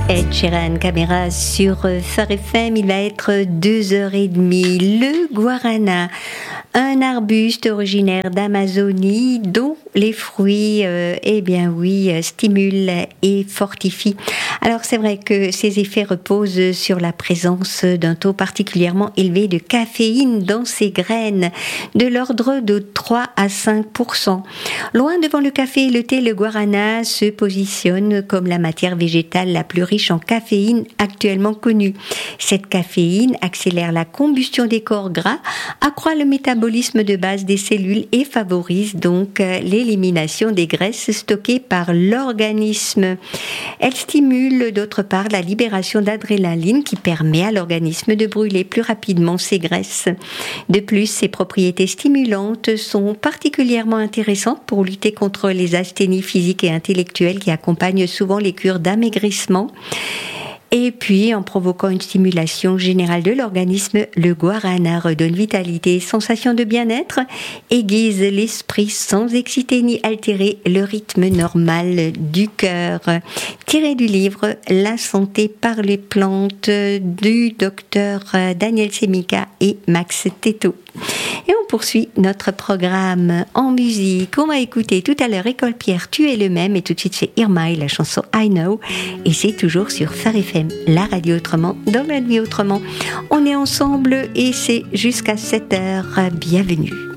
Ed Sheeran, caméra sur Phare FM, il va être 2h30. Le guarana, un arbuste originaire d'Amazonie dont les fruits, stimulent et fortifient. Alors c'est vrai que ces effets reposent sur la présence d'un taux particulièrement élevé de caféine dans ces graines, de l'ordre de 3 à 5%. Loin devant le café et le thé, le guarana se positionne comme la matière végétale la plus riche en caféine actuellement connue. Cette caféine accélère la combustion des corps gras, accroît le métabolisme de base des cellules et favorise donc l'élimination des graisses stockées par l'organisme. Elle stimule d'autre part la libération d'adrénaline qui permet à l'organisme de brûler plus rapidement ces graisses. De plus, ses propriétés stimulantes sont particulièrement intéressantes pour lutter contre les asthénies physiques et intellectuelles qui accompagnent souvent les cures d'amaigrissement. Et puis, en provoquant une stimulation générale de l'organisme, le guarana redonne vitalité, sensation de bien-être, aiguise l'esprit sans exciter ni altérer le rythme normal du cœur. Tiré du livre La santé par les plantes du docteur Daniel Semica et Max Teto. Et on poursuit notre programme en musique. On va écouter tout à l'heure École Pierre, Tu es le même, et tout de suite c'est Irma et la chanson I Know. Et c'est toujours sur Phare FM, la radio autrement, dans la vie autrement. On est ensemble et c'est jusqu'à 7h. Bienvenue.